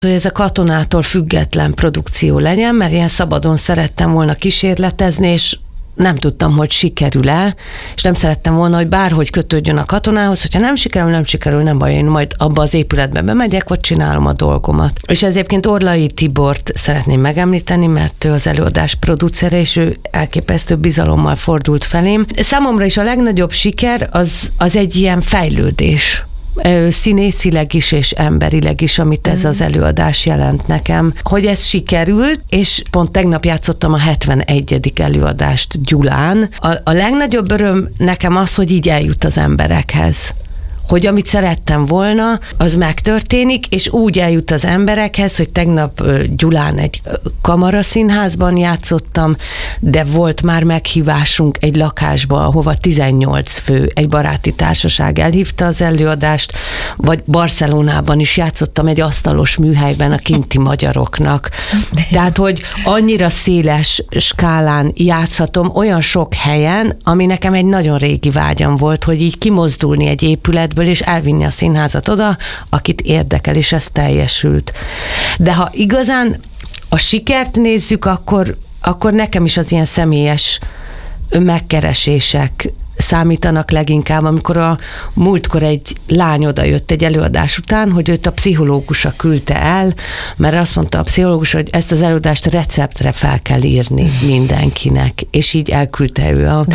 hogy ez a katonától független produkció legyen, mert ilyen szabadon szerettem volna kísérletezni, és nem tudtam, hogy sikerül-e, és nem szerettem volna, hogy bárhogy kötődjön a katonához, hogyha nem sikerül, nem baj, én majd abba az épületbe bemegyek, ott csinálom a dolgomat. És egyébként Orlai Tibort szeretném megemlíteni, mert ő az előadás producere, és ő elképesztő bizalommal fordult felém. Számomra is a legnagyobb siker az egy ilyen fejlődés. Színészileg is és emberileg is, amit ez az előadás jelent nekem, hogy ez sikerült, és pont tegnap játszottam a 71. előadást Gyulán. A legnagyobb öröm nekem az, hogy így eljut az emberekhez. Hogy amit szerettem volna, az megtörténik, és úgy eljut az emberekhez, hogy tegnap Gyulán egy kamaraszínházban játszottam, de volt már meghívásunk egy lakásba, ahova 18 fő, egy baráti társaság elhívta az előadást, vagy Barcelonában is játszottam egy asztalos műhelyben a kinti magyaroknak. Tehát, hogy annyira széles skálán játszhatom olyan sok helyen, ami nekem egy nagyon régi vágyam volt, hogy így kimozdulni egy épületből, és elvinni a színházat oda, akit érdekel, és ez teljesült. De ha igazán a sikert nézzük, akkor nekem is az ilyen személyes megkeresések számítanak leginkább, amikor a múltkor egy lány odajött egy előadás után, hogy őt a pszichológusa küldte el, mert azt mondta a pszichológus, hogy ezt az előadást receptre fel kell írni mindenkinek, és így elküldte ő a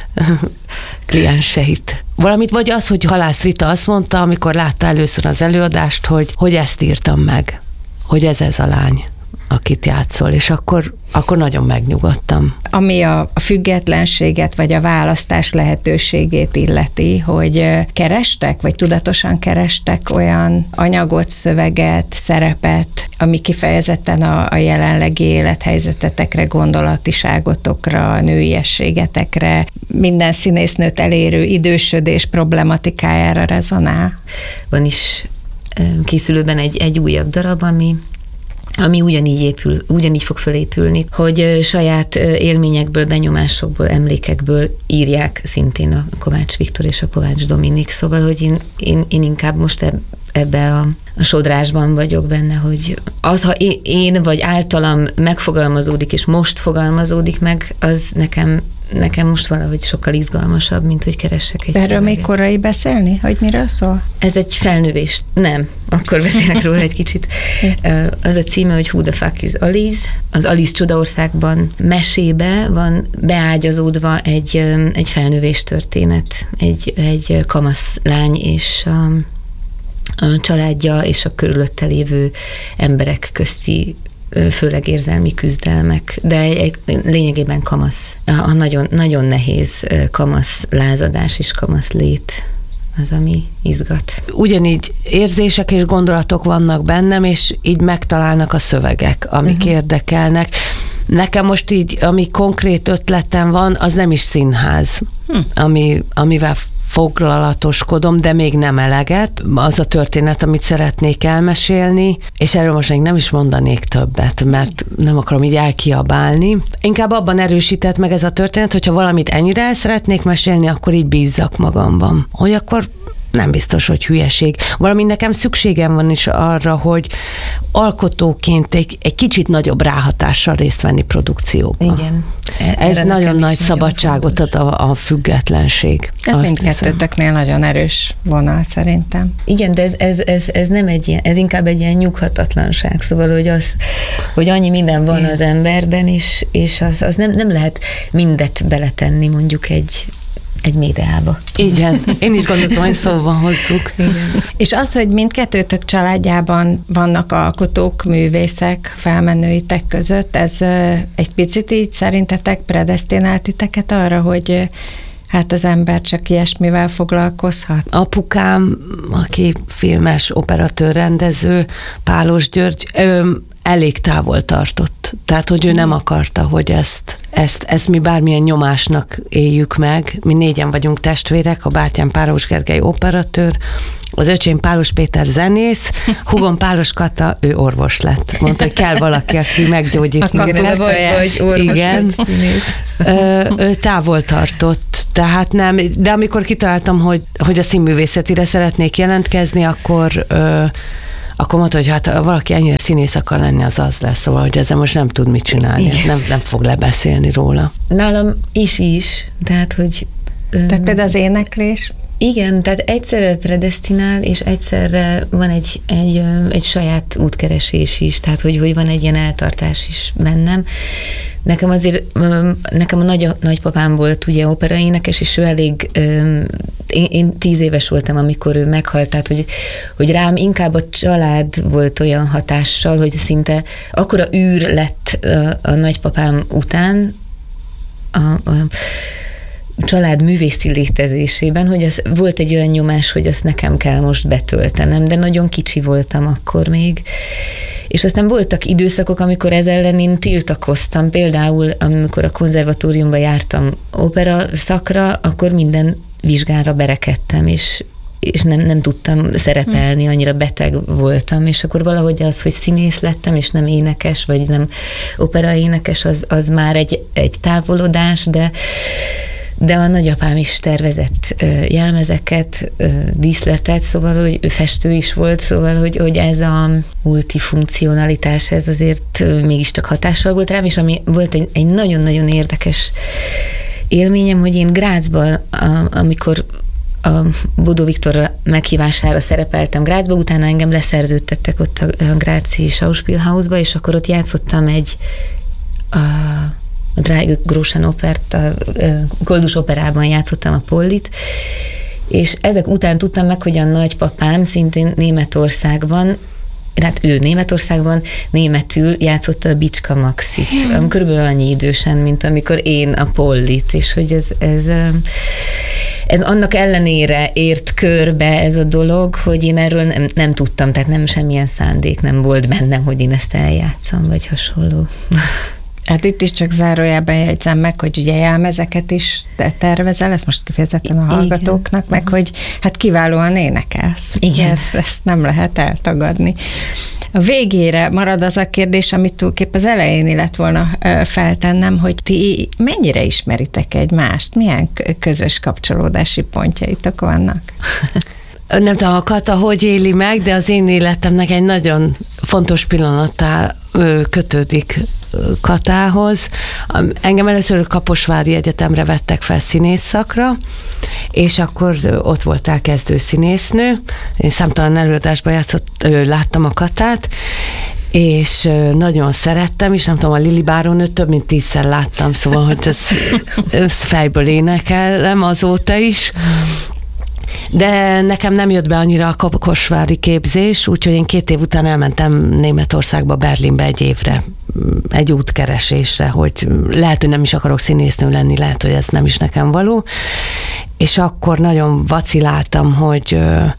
klienseit. Valamit, vagy az, hogy Halász Rita azt mondta, amikor látta először az előadást, hogy ezt írtam meg, hogy ez a lány, akit játszol, és akkor nagyon megnyugodtam. Ami a függetlenséget, vagy a választás lehetőségét illeti, hogy kerestek, vagy tudatosan kerestek olyan anyagot, szöveget, szerepet, ami kifejezetten a jelenlegi élethelyzetetekre, gondolatiságotokra, nőiességetekre, minden színésznőt elérő idősödés problematikájára rezonál? Van is készülőben egy újabb darab, ami ugyanígy fog fölépülni, hogy saját élményekből, benyomásokból, emlékekből írják szintén a Kovács Viktor és a Kovács Dominik, szóval, hogy én inkább most ebbe a sodrásban vagyok benne, hogy az, ha én vagy általam megfogalmazódik, és most fogalmazódik meg, az nekem most valahogy sokkal izgalmasabb, mint hogy keressek egy szöveget. Erről még korai beszélni, hogy miről szól? Ez egy felnövés. Nem, akkor beszélek róla egy kicsit. Az a címe, hogy Who the fuck is Alice? Az Alice Csodaországban mesébe van beágyazódva egy felnövés történet. Egy kamasz lány és a családja és a körülötte lévő emberek közti főleg érzelmi küzdelmek, de lényegében kamasz. A nagyon, nagyon nehéz kamasz lázadás és kamasz lét az, ami izgat. Ugyanígy érzések és gondolatok vannak bennem, és így megtalálnak a szövegek, amik érdekelnek. Nekem most így, ami konkrét ötletem van, az nem is színház, amivel foglalatoskodom, de még nem eleget. Az a történet, amit szeretnék elmesélni, és erről most még nem is mondanék többet, mert nem akarom így elkiabálni. Inkább abban erősített meg ez a történet, hogyha valamit ennyire el szeretnék mesélni, akkor így bízzak magamban. Hogy akkor nem biztos, hogy hülyeség. Valami nekem szükségem van is arra, hogy alkotóként egy kicsit nagyobb ráhatással részt venni produkciókban. Igen. Ez nagyon nagy szabadságot ad a függetlenség. Ez mindkettőtöknél nagyon erős vonal szerintem. Igen, de ez nem egy ilyen, ez inkább egy ilyen nyughatatlanság, szóval, hogy annyi minden van az emberben, és az nem lehet mindet beletenni mondjuk egy médiába. Igen, én is gondoltam, hogy szóban hozzuk. Igen. És az, hogy mindkettőtök családjában vannak alkotók, művészek, felmenőitek között, ez egy picit így szerintetek predesztinált titeket arra, hogy hát az ember csak ilyesmivel foglalkozhat? Apukám, aki filmes operatőr, rendező, Pálos György, elég távol tartott. Tehát, hogy ő nem akarta, hogy ezt mi bármilyen nyomásnak éljük meg. Mi 4 vagyunk testvérek, a bátyám Pálos Gergely operatőr, az öcsém Pálos Péter zenész, húgom Pálos Kata, ő orvos lett. Mondta, hogy kell valaki, aki meggyógyít minket. Vagy orvos. Igen. Ő távol tartott, tehát nem, de amikor kitaláltam, hogy a színművészetire szeretnék jelentkezni, akkor akkor mondta, hogy hát valaki ennyire színész akar lenni, az lesz, szóval, hogy ezzel most nem tud mit csinálni, nem fog lebeszélni róla. Nálam is, tehát, hogy... Tehát például az éneklés? Igen, tehát egyszerre predesztinál, és egyszerre van egy saját útkeresés is, tehát hogy van egy ilyen eltartás is bennem. Nekem a nagypapám volt ugye operaénekes, és ő elég, én 10 éves voltam, amikor ő meghalt, tehát hogy rám inkább a család volt olyan hatással, hogy szinte akkora űr lett a nagypapám után, a család művészi létezésében, hogy az volt egy olyan nyomás, hogy azt nekem kell most betöltenem, de nagyon kicsi voltam akkor még. És aztán voltak időszakok, amikor ez ellen én tiltakoztam. Például, amikor a konzervatóriumba jártam opera szakra, akkor minden vizsgára berekedtem, és nem tudtam szerepelni, annyira beteg voltam, és akkor valahogy az, hogy színész lettem, és nem énekes, vagy nem operaénekes, az már egy távolodás, de a nagyapám is tervezett jelmezeket, díszletet, szóval, hogy ő festő is volt, szóval, hogy ez a multifunkcionalitás, ez azért mégiscsak hatással volt rám, és ami volt egy nagyon-nagyon érdekes élményem, hogy én Grazban, amikor a Bodó Viktor meghívására szerepeltem Grazba, utána engem leszerződtettek ott a Gráci Schauspielhausba, és akkor ott játszottam a Drei Groschen Opert, a Koldus Operában játszottam a Pollit, és ezek után tudtam meg, hogy a nagypapám szintén Németországban, hát ő Németországban németül játszotta a Bicska Maxit, körülbelül annyi idősen, mint amikor én a Pollit, és hogy ez annak ellenére ért körbe ez a dolog, hogy én erről nem tudtam, tehát nem semmilyen szándék nem volt bennem, hogy én ezt eljátszom, vagy hasonló. Hát itt is csak zárójában jegyzem meg, hogy ugye jelmezeket is tervezel, ezt most kifejezetten a hallgatóknak, meg hogy hát kiválóan énekelsz. Igen. Ezt nem lehet eltagadni. A végére marad az a kérdés, amit túlképp az elején lett volna feltennem, hogy ti mennyire ismeritek egymást? Milyen közös kapcsolódási pontjaitok vannak? Nem tudom, a Kata hogy éli meg, de az én életemnek egy nagyon fontos pillanattá kötődik Katához. Engem először Kaposvári Egyetemre vettek fel színész szakra, és akkor ott voltál kezdőszínésznő. Én számtalan előadásban láttam a Katát, és nagyon szerettem, és nem tudom, a Lili Bárónőt több mint 10-szer láttam, szóval, hogy ez fejből énekelem azóta is. De nekem nem jött be annyira a kaposvári képzés, úgyhogy én 2 év után elmentem Németországba, Berlinbe egy évre, egy útkeresésre, hogy lehet, hogy nem is akarok színésznő lenni, lehet, hogy ez nem is nekem való. És akkor nagyon vaciláltam, hogy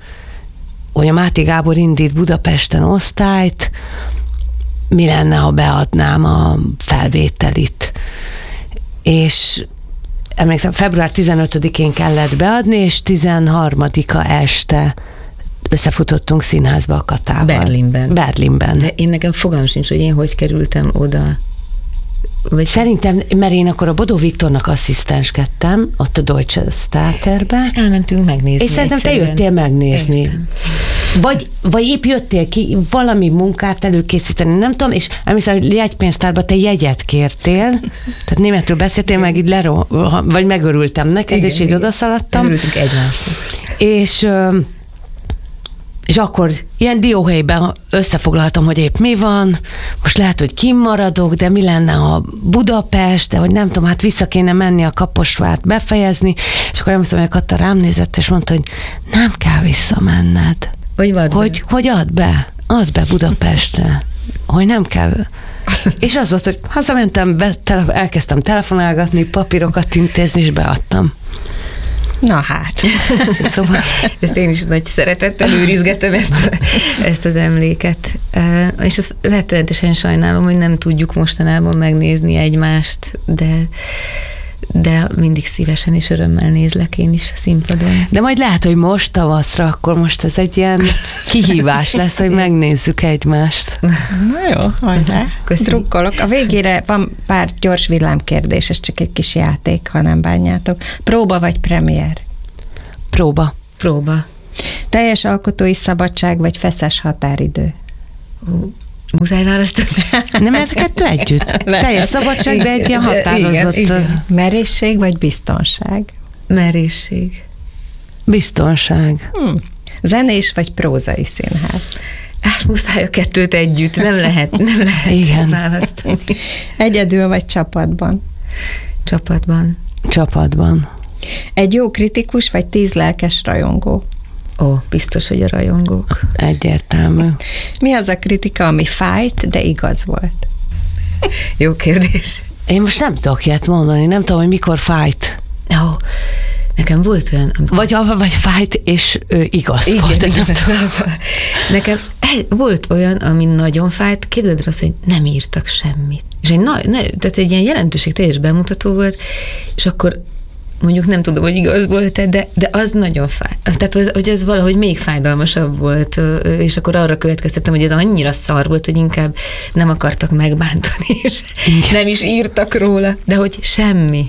a Máté Gábor indít Budapesten osztályt, mi lenne, ha beadnám a felvételit. És emlékszem, február 15-én kellett beadni, és 13-a este összefutottunk színházba a Katával. Berlinben. De én nekem fogalmam sincs, hogy én hogy kerültem oda. Vagy szerintem, mert én akkor a Bodó Viktornak asszisztenskedtem, ott a Deutsche Theaterben. És elmentünk megnézni. És szerintem te jöttél megnézni. Vagy épp jöttél ki valami munkát előkészíteni, nem tudom, és emlékszem, hogy jegypénztárban te jegyet kértél, tehát németül beszéltél, meg így vagy megörültem neked, igen, és így odaszaladtam. Megörültünk egymásnak. És akkor ilyen dióhelyben összefoglaltam, hogy épp mi van, most lehet, hogy kimaradok, de mi lenne a Budapest, de hogy nem tudom, hát vissza kéne menni a Kaposvárt befejezni, és akkor emlékszem, hogy a Kata rám nézett, és mondta, hogy nem kell visszamenned. Hogy add be Budapestre, hogy nem kell. És az volt, hogy hazamentem, elkezdtem telefonálgatni, papírokat intézni, és beadtam. Na hát. Szóval ezt én is nagy szeretettel őrizgetem ezt az emléket. És azt rettenetesen sajnálom, hogy nem tudjuk mostanában megnézni egymást, de mindig szívesen és örömmel nézlek én is a színpadon. De majd lehet, hogy most tavaszra, akkor most ez egy ilyen kihívás lesz, hogy megnézzük egymást. Na jó, hajrá. Drukkolok. A végére van pár gyors villámkérdés, ez csak egy kis játék, ha nem bánjátok. Próba vagy premier? Próba. Teljes alkotói szabadság, vagy feszes határidő? Muszáj választani. Nem, mert a kettő együtt. Teljes szabadság, de egy ilyen határozott... Igen. Merészség, vagy biztonság? Merészség. Biztonság. Zenés, vagy prózai színház? Hát muszáj a kettőt együtt, nem lehet Igen. választani. Egyedül, vagy csapatban? Csapatban. Egy jó kritikus, vagy 10 lelkes rajongó? Biztos, hogy a rajongók. Egyértelmű. Mi az a kritika, ami fájt, de igaz volt? Jó kérdés. Én most nem tudok ilyet mondani, nem tudom, hogy mikor fájt. Nekem volt olyan... Vagy fájt, és igaz volt. Igen, nekem volt olyan, ami nagyon fájt, képzeld el azt, hogy nem írtak semmit. És tehát egy ilyen jelentőségteljes bemutató volt, és akkor mondjuk nem tudom, hogy igaz volt-e, de az nagyon fáj. Tehát, hogy ez valahogy még fájdalmasabb volt, és akkor arra következtettem, hogy ez annyira szar volt, hogy inkább nem akartak megbántani, és nem is írtak róla, de hogy semmi.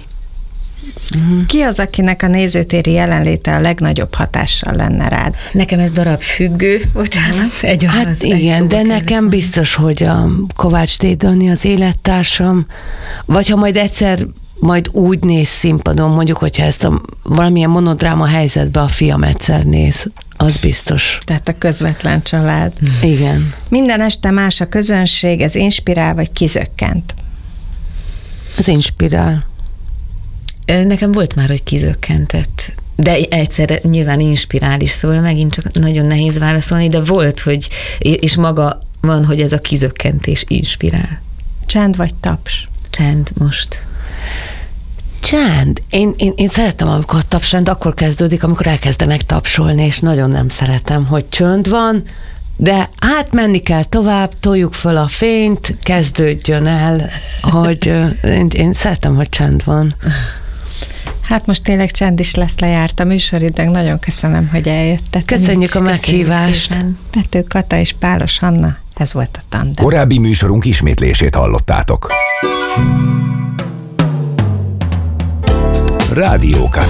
Ki az, akinek a nézőtéri jelenléte a legnagyobb hatással lenne rád? Nekem ez darab függő, bocsánat, egy válasz. Hát igen, de nekem biztos, hogy a Kovács T. Dani az élettársam, vagy ha majd egyszer úgy néz színpadon, mondjuk, hogyha ezt valamilyen monodráma helyzetbe a fiam egyszer néz, az biztos. Tehát a közvetlen család. Igen. Minden este más a közönség, ez inspirál, vagy kizökkent? Ez inspirál. Nekem volt már, hogy kizökkentett, de egyszerre nyilván inspirál is, szóval megint csak nagyon nehéz válaszolni, de volt, hogy, és maga van, hogy ez a kizökkentés inspirál. Csend vagy taps? Csend most. Csend. Én szeretem, amikor a tapsrend akkor kezdődik, amikor elkezdenek tapsolni, és nagyon nem szeretem, hogy csönd van, de hát menni kell tovább, toljuk föl a fényt, kezdődjön el, hogy én szeretem, hogy csend van. Hát most tényleg csend is lesz, lejárt a műsoridőnk. Nagyon köszönöm, hogy eljöttek. Köszönjük a meghívást. Pető Kata és Pálos Anna, ez volt a Tandem. Korábbi műsorunk ismétlését hallottátok. Rádió Café.